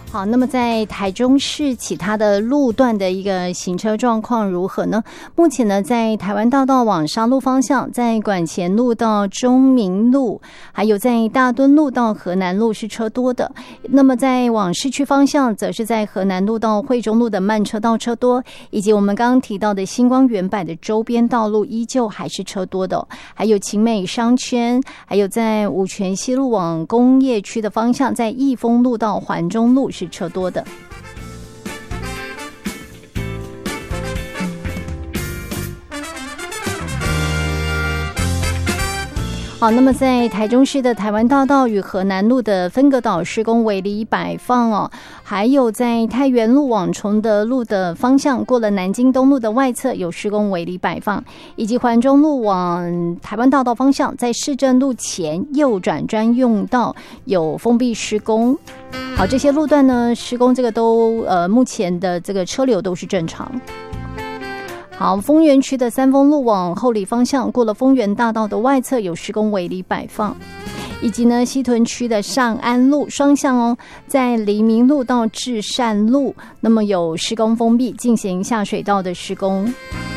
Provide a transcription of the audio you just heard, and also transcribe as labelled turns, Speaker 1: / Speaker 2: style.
Speaker 1: 好，那么在台中市其他的路段的一个行车状况如何呢？目前呢，在台湾大道往沙鹿方向，在馆前路到中明路，还有在大墩路到河南路是车多的。那么在往市区方向，则是在河南路到惠中路的慢车道车多，以及我们刚刚提到的星光原版的周边道路依旧还是车多的。还有勤美商圈，还有在五权西路往工业区的方向，在益丰路到环中路是车多的。好，那么在台中市的台湾大道与河南路的分隔岛施工围篱摆放哦，还有在太原路往崇德路的方向，过了南京东路的外侧有施工围篱摆放，以及环中路往台湾大道方向，在市政路前右转专用道有封闭施工。好，这些路段呢施工这个都目前的这个车流都是正常。好，丰原区的三丰路往后里方向，过了丰原大道的外侧有施工围篱摆放，以及呢西屯区的上安路双向哦，在黎明路到至善路，那么有施工封闭进行下水道的施工。